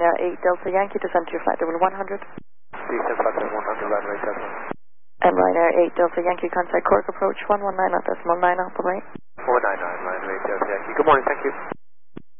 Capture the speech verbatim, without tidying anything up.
Ryanair eight Delta Yankee, descend to your flight level one hundred. Descend flight level one hundred, runway seven. And Ryanair eight Delta Yankee, contact Cork approach one one nine at decimal nine, bye-bye. one nine nine, runway Delta Yankee. Good morning, thank you.